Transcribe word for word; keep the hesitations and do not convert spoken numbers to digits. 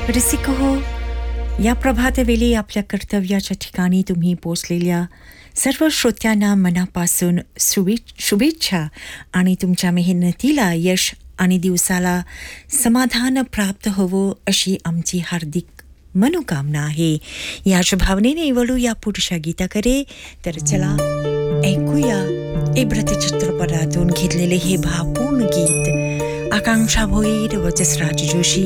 रसिक हो, या प्रभातवेळी आपल्या कर्तव्याच्या ठिकाणी तुम्ही पोचलेल्या सर्व श्रोत्यांना मनापासून शुभे शुभेच्छा आणि तुमच्या मेहनतीला यश आणि दिवसाला समाधान प्राप्त होवो अशी आमची हार्दिक मनोकामना आहे. याच भावनेने वळू या पुढच्या गीताकडे. तर चला ऐकूया इब्रत चित्रपटातून घेतलेले हे भावपूर्ण गीत. आकांक्षा भोईर व जसराज जोशी